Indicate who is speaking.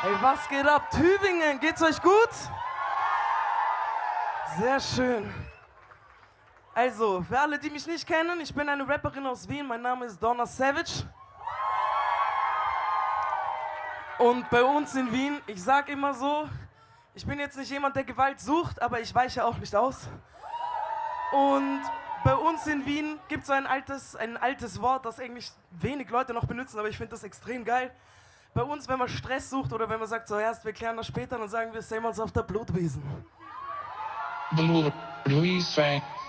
Speaker 1: Hey, was geht ab? Tübingen, geht's euch gut? Sehr schön. Also, für alle, die mich nicht kennen, ich bin eine Rapperin aus Wien, mein Name ist Donna Savage. Und bei uns in Wien, ich sag immer so, ich bin jetzt nicht jemand, der Gewalt sucht, aber ich weiche auch nicht aus. Und bei uns in Wien gibt es so ein altes Wort, das eigentlich wenig Leute noch benutzen, aber ich finde das extrem geil. Bei uns, wenn man Stress sucht oder wenn man sagt, so erst, wir klären das später, dann sagen wir, sehen wir uns auf der Blutwiesen.
Speaker 2: Blue, Louise Fang.